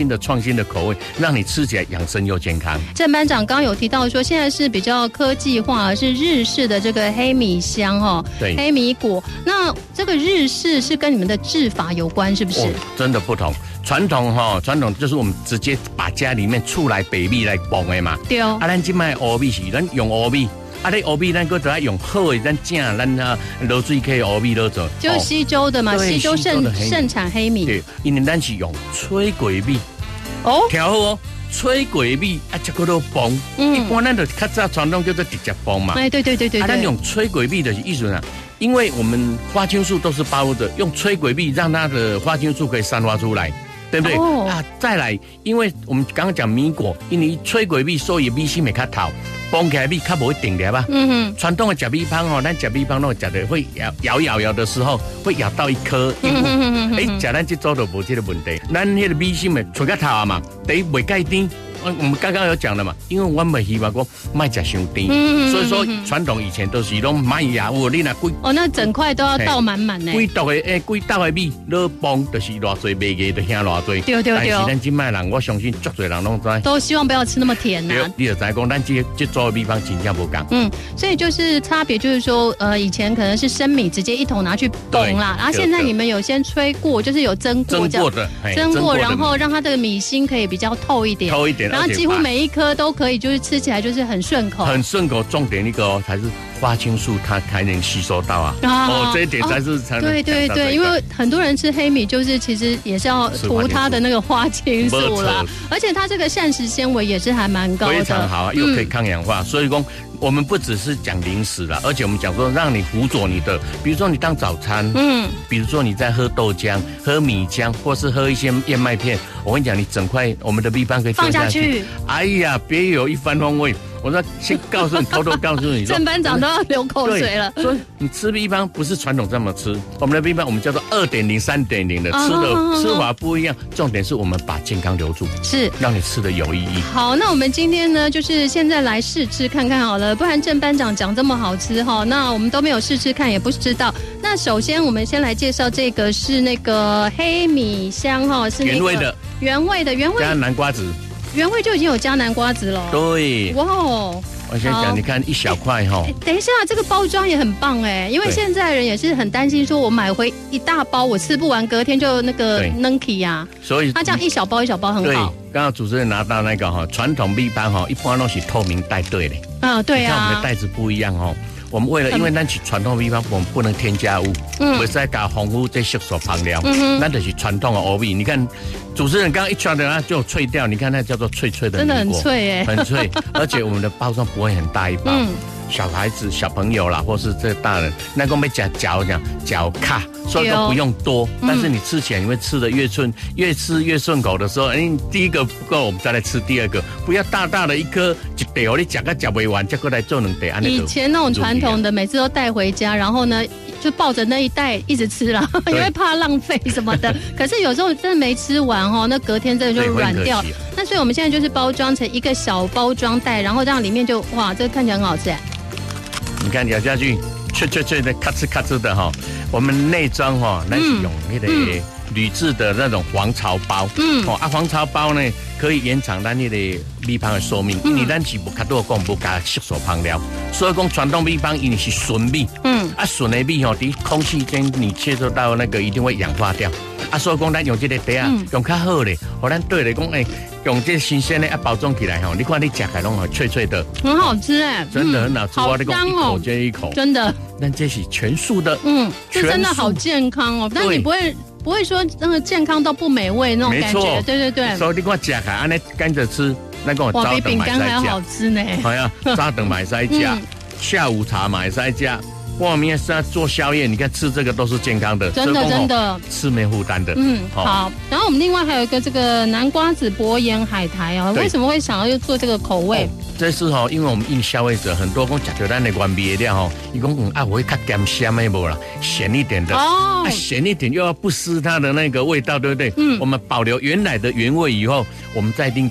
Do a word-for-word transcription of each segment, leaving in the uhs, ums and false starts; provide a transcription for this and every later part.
新的创新的口味，让你吃起来养生又健康。 郑班长刚刚有提到说，现在是比较科技化，是日式的这个黑米香哦， 对， 黑米果。那这个日式是跟你们的制法有关，是不是？哦、 真的不同。传统哈、哦，传统就是我们直接把家里面厝内白米来煲的嘛。对哦。啊，咱今卖乌米是咱用乌米。啊！你乌米咱搁再用好的，咱正咱啊落水溪乌米落做， 就是西周的嘛，西周盛盛产黑米。 对，因为咱是用炊过米，哦，调好哦，炊过米啊，才搁落煲。嗯，一般咱就较早传统叫做直接煲嘛。 哎，对对对对对。 啊，咱用炊过米的意思呢，因为我们花青素都是包着，用炊过米让它的花青素可以散发出来。对不对、哦、啊？再来，因为我们刚刚讲米果，因为炊过米，所以米心会较透，崩起来米较不会定了吧？嗯哼。传统的食米香哦，咱食米香那食的会咬咬咬咬的时候，会咬到一颗。嗯哼。哎，食咱这做就无这个问题，咱那个米心会出较透啊嘛，第一袂介甜。我们刚刚有讲了嘛，因为我们希望讲卖食伤甜，嗯、所以说传统以前都是拢卖牙物，你那规哦，那整块都要倒满满呢。 规斗的诶，规斗的米，落磅就是偌济，卖个就遐偌济。 对对对。但是咱今卖人，我相信足侪人拢知。 都希望不要吃那么甜呐、啊。 你就知讲，咱这这做的米方真正不同。 嗯，所以就是差别，就是说，呃，以前可能是生米直接一桶拿去崩啦，然后现在你们有先吹过，就是有蒸过， 蒸过的， 蒸过，然后让它的米心可以比较透一点， 透一点， 然后几乎每一颗都可以，就是吃起来就是很顺口， 很顺口。重点一个哦，才是花青素，它才能吸收到啊。啊哦，这一点才是才能、 哦。对对对，因为很多人吃黑米，就是其实也是要涂它的那个花青素啦，而且它这个膳食纤维也是还蛮高的， 非常好啊，又可以抗氧化。嗯、所以说，我们不只是讲零食啦，而且我们讲说让你辅佐你的，比如说你当早餐，嗯，比如说你在喝豆浆、喝米浆，或是喝一些燕麦片，我跟你讲，你整块我们的米饭可以放下去。 哎呀，别有一番风味。我说先告诉你，偷偷告诉你， 郑班长都要流口水了。 所以你吃米饭不是传统这么吃，我们的米饭我们叫做二点零、三点零的，吃的吃法不一样。重点是我们把健康留住，是让你吃的有意义。 好，那我们今天呢，就是现在来试吃看看好了，不然郑班长讲这么好吃哈，那我们都没有试吃看，也不知道。那首先我们先来介绍这个是那个黑米香哈，是那个原味的， 原味的原味加南瓜子。 原味就已经有加南瓜子了。 对， 哇哦！ 我先讲，你看一小块哈。 等一下，这个包装也很棒哎，因为现在人也是很担心，说我买回一大包，我吃不完，隔天就那个扔弃呀。所以它这样一小包一小包很好。 对，刚刚主持人拿到那个哈传统米饭哈，一般都是透明袋对的。 啊，对啊。你看我们的袋子不一样哦。我们为了，因为咱是传统米饭，我们不能添加物，嗯，不再加防腐这色素香料，嗯，那就是传统的欧米。你看，主持人刚刚一穿的它就脆掉，你看那叫做脆脆的米果， 真的很脆哎， 很脆，而且我们的包装不会很大一包，嗯，小孩子、小朋友啦，或是这大人，那个没夹嚼讲嚼卡，所以都不用多，嗯、但是你吃起来你会吃的越顺，越吃越顺口的时候，哎，第一个不够，我们再来吃第二个，不要大大的一颗一袋哦，你夹个夹不完，再过来做两袋。 以前那种传统的，每次都带回家，然后呢就抱着那一袋一直吃了，因为怕浪费什么的。可是有时候真的没吃完哦，那隔天真的就软掉。那所以我们现在就是包装成一个小包装袋，然后这样里面就哇，这个看起来很好吃哎。 你看咬下去，脆脆脆的，咔哧咔哧的哈。我们内装哈，那是用那个铝制的那种黄槽包，嗯，哦啊，黄槽包呢可以延长咱那个米饭的寿命，因为咱是不较多讲不加色素香料，所以讲传统米饭因为是纯米，嗯，啊纯的米吼，伫空气间你接触到那个一定会氧化掉，啊，所以讲咱用这个袋啊，用较好的，互咱对来讲诶。用这新鲜的啊包装起来哈，你看你吃起来拢脆脆的， 很好吃哎， 真的很好吃。 好香哦，一口接一口， 真的。 但这是全素的，嗯， 这真的好健康哦。但你不会不会说那个健康到不美味那种感觉，对对对。 所以你看吃起来安尼跟着吃，那个哇比饼干还要好吃呢。 哎呀，早顿买塞加，下午茶买塞加。外面是要做宵夜，你看吃这个都是健康的， 真的真的吃没负担的。 嗯，好。然后我们另外还有一个这个南瓜子薄盐海苔哦，为什么会想要做这个口味？ 这是哈，因为我们应消费者很多讲吃到咱的原味的哈，伊讲嗯啊，我会较咸咸的无啦，咸一点的哦，啊咸一点又要不失它的那个味道，对不对？嗯，我们保留原来的原味以后，我们再另加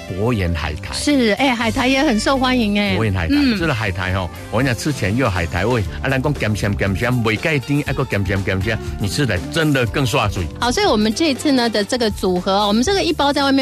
博眼海苔。 是，哎、欸，海苔也很受欢迎哎。 博眼海苔，嗯、这个海苔哦，我跟你讲，吃起来又有海苔味，啊，咱讲咸咸咸咸，未盖丁，还个咸咸咸咸，你吃的真的更刷嘴。 好，所以我们这一次呢的这个组合，我们这个一包在外面